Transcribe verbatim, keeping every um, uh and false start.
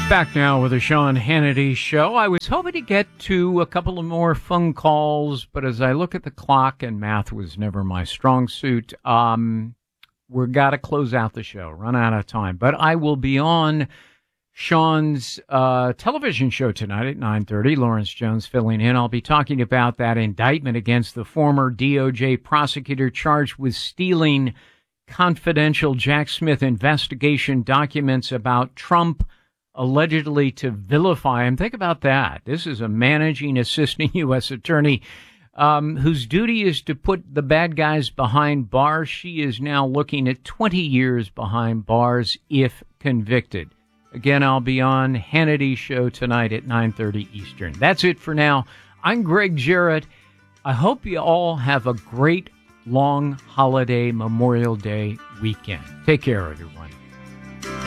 Back now with the Sean Hannity Show. I was hoping to get to a couple of more phone calls, but as I look at the clock, and math was never my strong suit, um, we've got to close out the show, run out of time. But I will be on Sean's uh, television show tonight at nine thirty. Lawrence Jones filling in. I'll be talking about that indictment against the former D O J prosecutor charged with stealing confidential Jack Smith investigation documents about Trump, allegedly to vilify him. Think about that. This is a managing assistant U S attorney um, whose duty is to put the bad guys behind bars. She is now looking at twenty years behind bars if convicted. Again, I'll be on Hannity's show tonight at nine thirty Eastern. That's it for now. I'm Greg Jarrett. I hope you all have a great long holiday Memorial Day weekend. Take care, everyone.